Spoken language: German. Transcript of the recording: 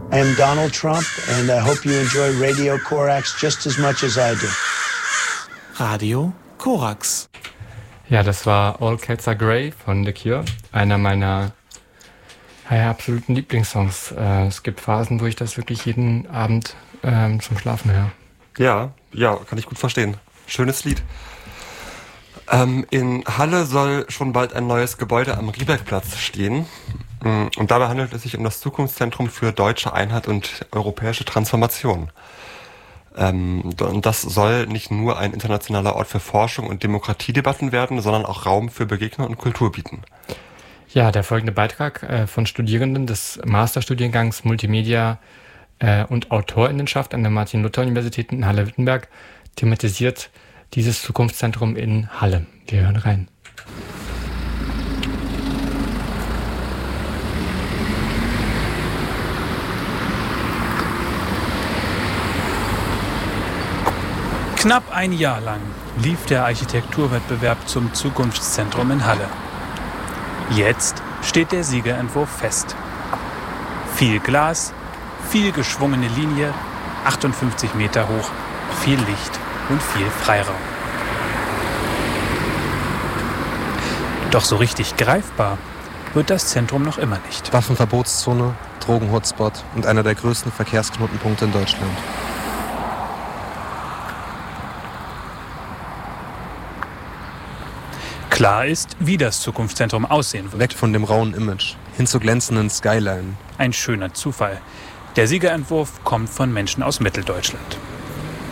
I am Donald Trump and I hope you enjoy Radio Korax just as much as I do. Radio Korax. Ja, das war All Cats Are Grey von The Cure. Einer meiner absoluten Lieblingssongs. Es gibt Phasen, wo ich das wirklich jeden Abend zum Schlafen höre. Ja, kann ich gut verstehen. Schönes Lied. In Halle soll schon bald ein neues Gebäude am Riebergplatz stehen. Und dabei handelt es sich um das Zukunftszentrum für deutsche Einheit und europäische Transformation. Und das soll nicht nur ein internationaler Ort für Forschung und Demokratiedebatten werden, sondern auch Raum für Begegnung und Kultur bieten. Ja, der folgende Beitrag von Studierenden des Masterstudiengangs Multimedia und Autorinnenschaft an der Martin-Luther-Universität in Halle-Wittenberg thematisiert dieses Zukunftszentrum in Halle. Wir hören rein. Knapp ein Jahr lang lief der Architekturwettbewerb zum Zukunftszentrum in Halle. Jetzt steht der Siegerentwurf fest. Viel Glas, viel geschwungene Linie, 58 Meter hoch, viel Licht und viel Freiraum. Doch so richtig greifbar wird das Zentrum noch immer nicht. Waffenverbotszone, Drogen-Hotspot und einer der größten Verkehrsknotenpunkte in Deutschland. Klar ist, wie das Zukunftszentrum aussehen wird. Weg von dem rauen Image, hin zur glänzenden Skyline. Ein schöner Zufall. Der Siegerentwurf kommt von Menschen aus Mitteldeutschland.